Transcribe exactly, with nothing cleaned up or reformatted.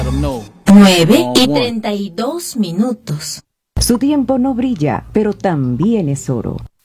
Nueve y treinta y dos minutos. Su tiempo no brilla, pero también es oro.